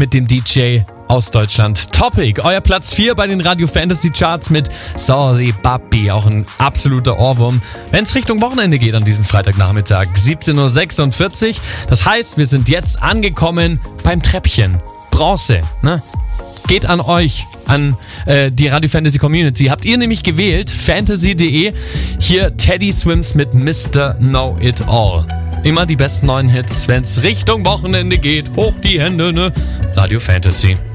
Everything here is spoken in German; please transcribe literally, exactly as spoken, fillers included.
mit dem D J aus Deutschland. Topic, euer Platz vier bei den Radio Fantasy Charts mit Sorry Papi, auch ein absoluter Ohrwurm, wenn es Richtung Wochenende geht an diesem Freitagnachmittag, siebzehn Uhr sechsundvierzig. Das heißt, wir sind jetzt angekommen beim Treppchen. Bronze, ne? Geht an euch, an äh, die Radio Fantasy Community. Habt ihr nämlich gewählt, fantasy punkt de. Hier Teddy Swims mit Mister Know It All. Immer die besten neuen Hits, wenn's Richtung Wochenende geht. Hoch die Hände, ne? Radio Fantasy.